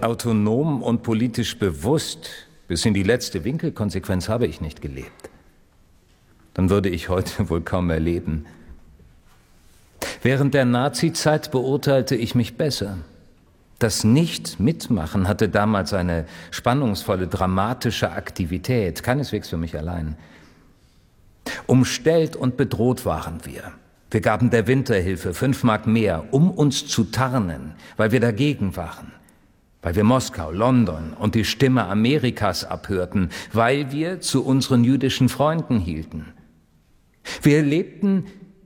Autonom und politisch bewusst, bis in die letzte Winkelkonsequenz habe ich nicht gelebt. Dann würde ich heute wohl kaum mehr leben. Während der Nazizeit beurteilte ich mich besser. Das Nicht-Mitmachen hatte damals eine spannungsvolle, dramatische Aktivität, keineswegs für mich allein. Umstellt und bedroht waren wir. Wir gaben der Winterhilfe 5 Mark mehr, um uns zu tarnen, weil wir dagegen waren. Weil wir Moskau, London und die Stimme Amerikas abhörten, weil wir zu unseren jüdischen Freunden hielten. Wir lebten,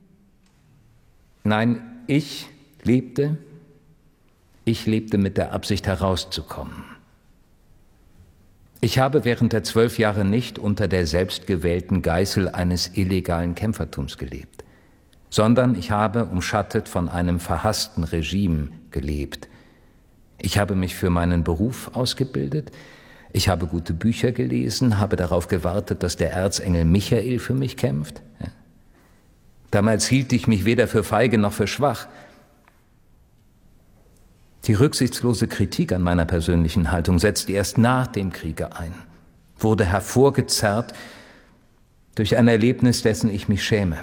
nein, ich lebte mit der Absicht herauszukommen. Ich habe während der 12 Jahre nicht unter der selbstgewählten Geißel eines illegalen Kämpfertums gelebt, sondern ich habe umschattet von einem verhassten Regime gelebt. Ich habe mich für meinen Beruf ausgebildet, ich habe gute Bücher gelesen, habe darauf gewartet, dass der Erzengel Michael für mich kämpft. Ja. Damals hielt ich mich weder für feige noch für schwach. Die rücksichtslose Kritik an meiner persönlichen Haltung setzte erst nach dem Kriege ein, wurde hervorgezerrt durch ein Erlebnis, dessen ich mich schäme.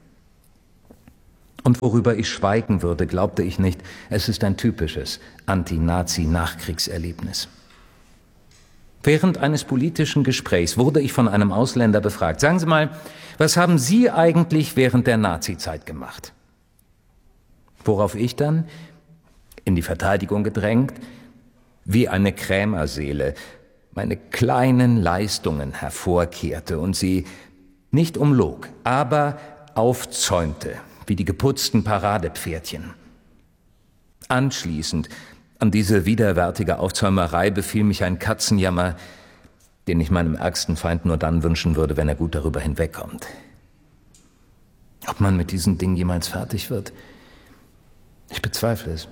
Und worüber ich schweigen würde, glaubte ich nicht, es ist ein typisches Anti-Nazi-Nachkriegserlebnis. Während eines politischen Gesprächs wurde ich von einem Ausländer befragt: Sagen Sie mal, was haben Sie eigentlich während der Nazizeit gemacht? Worauf ich dann, in die Verteidigung gedrängt, wie eine Krämerseele meine kleinen Leistungen hervorkehrte und sie nicht umlog, aber aufzäumte, wie die geputzten Paradepferdchen. Anschließend an diese widerwärtige Aufzäumerei befiel mich ein Katzenjammer, den ich meinem ärgsten Feind nur dann wünschen würde, wenn er gut darüber hinwegkommt. Ob man mit diesen Dingen jemals fertig wird? Ich bezweifle es.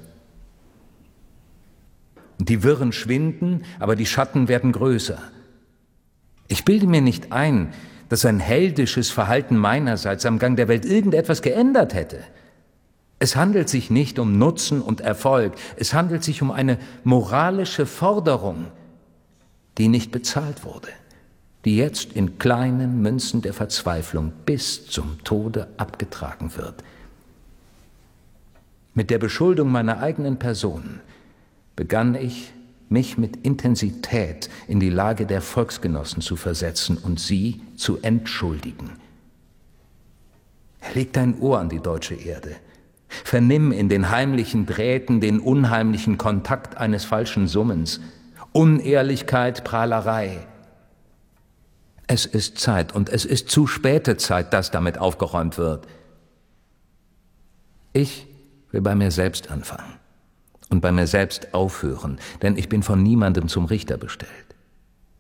Die Wirren schwinden, aber die Schatten werden größer. Ich bilde mir nicht ein, dass ein heldisches Verhalten meinerseits am Gang der Welt irgendetwas geändert hätte. Es handelt sich nicht um Nutzen und Erfolg, es handelt sich um eine moralische Forderung, die nicht bezahlt wurde, die jetzt in kleinen Münzen der Verzweiflung bis zum Tode abgetragen wird. Mit der Beschuldung meiner eigenen Person begann ich, mich mit Intensität in die Lage der Volksgenossen zu versetzen und sie zu entschuldigen. Leg dein Ohr an die deutsche Erde. Vernimm in den heimlichen Drähten den unheimlichen Kontakt eines falschen Summens. Unehrlichkeit, Prahlerei. Es ist Zeit, und es ist zu späte Zeit, dass damit aufgeräumt wird. Ich will bei mir selbst anfangen und bei mir selbst aufhören, denn ich bin von niemandem zum Richter bestellt.